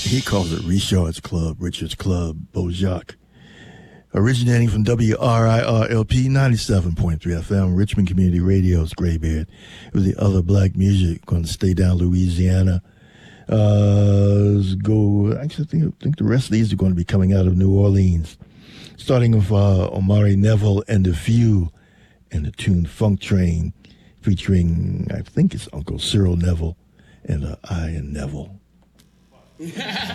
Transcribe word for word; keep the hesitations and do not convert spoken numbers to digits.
He calls it Richard's Club, Richard's Club, Bojack. Originating from W R I R L P ninety-seven point three F M, Richmond Community Radio's Graybeard. It was the other black music. Going to stay down Louisiana. Uh, let's go. Actually, I think, I think the rest of these are going to be coming out of New Orleans. Starting with uh, Omari Neville and the Few and the tune Funk Train, featuring, I think it's Uncle Cyril Neville and uh, I and Neville.